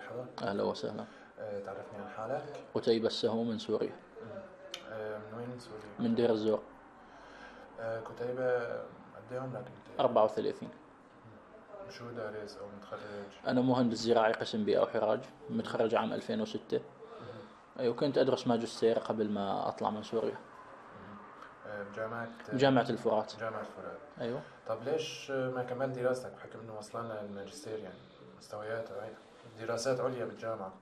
مرحبا. أهلا وسهلا. تعرفني عن حالك؟ قتيبة السهو من سوريا. من وين من سوريا؟ من دير الزور. كتيبة، قد ايه عمرك انت؟ 34. شو دارس او متخرج؟ أنا مهندس زراعي قسم بيئة وحراج، متخرج عام 2006. أيوة، كنت أدرس ماجستير قبل ما أطلع من سوريا. بجامعة الفرات. جامعة الفرات. أيوة. طب ليش ما كملت دراستك بحكم انه وصلنا للماجستير، يعني مستويات دراسات عليا بالجامعة؟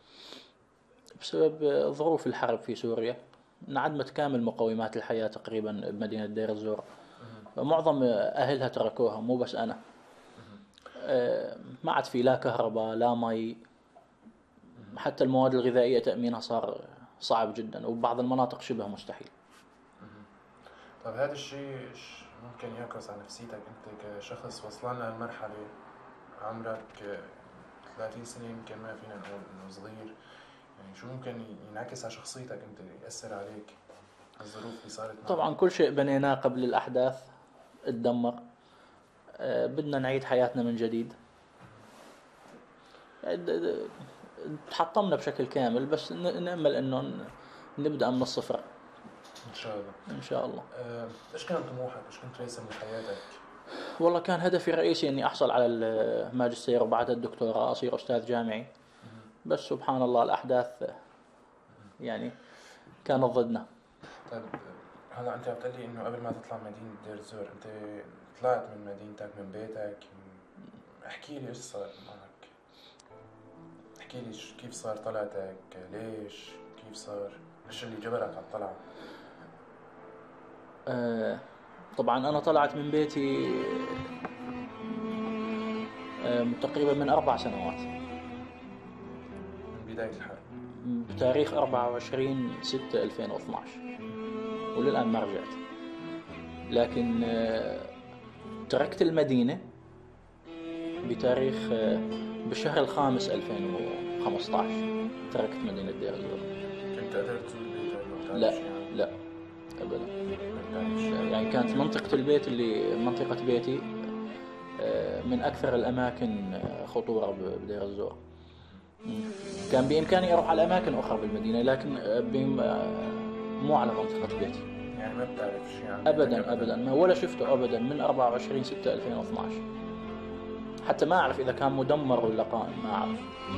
بسبب ظروف الحرب في سوريا انعدمت كامل مقومات الحياة تقريبا بمدينة دير الزور. معظم أهلها تركوها، مو بس أنا. ما عاد في لا كهرباء لا مي، حتى المواد الغذائية تأمينها صار صعب جدا، وبعض المناطق شبه مستحيل. طب هذا الشيء ممكن يعكس على نفسيتك انت كشخص وصلنا لمرحلة عمرك 30 سنة، يمكن ما فينا نقول انه صغير، يعني شو ممكن ينعكس على شخصيتك انت، يأثر عليك الظروف اللي صارت معك؟ طبعا كل شيء بنيناه قبل الأحداث اتدمر. بدنا نعيد حياتنا من جديد. تحطمنا بشكل كامل، بس نأمل انه نبدأ من الصفر ان شاء الله. ان شاء الله. ايش كان طموحك؟ ايش كنت راسم لحياتك؟ والله كان هدفي الرئيسي اني احصل على الماجستير وبعد الدكتوراه اصير استاذ جامعي. بس سبحان الله الاحداث يعني كانت ضدنا. طيب هلا انت بتقول لي انه قبل ما تطلع مدينة دير الزور انت طلعت من مدينتك، من بيتك. احكي لي ايش صار معك، احكي لي كيف صار طلعتك، ليش، كيف صار، ايش اللي جبرك على الطلعة؟ طبعا انا طلعت من بيتي تقريبا من 4 سنوات، من بداية الحرب، بتاريخ 24/6/2012، وللآن ما رجعت. لكن تركت المدينة بتاريخ بالشهر الخامس 2015 تركت مدينة دير الزور. كنت قادر تزور بيتك؟ لا لا أبدا. يعني كانت منطقة البيت اللي منطقة بيتي من أكثر الأماكن خطورة بدير الزور. كان بإمكاني أروح على أماكن أخرى بالمدينة، لكن مو على منطقة بيتي. يعني ما بتعرف شيء عن أبدا أبدا، ولا شفته أبدا من 24/6/2012. حتى ما أعرف إذا كان مدمر ولا قائم، ما أعرف.